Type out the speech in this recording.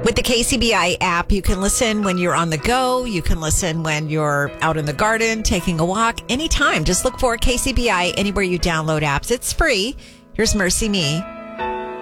With the KCBI app, you can listen when you're on the go. You can listen when you're out in the garden, taking a walk, anytime. Just look for KCBI anywhere you download apps. It's free. Here's Mercy Me.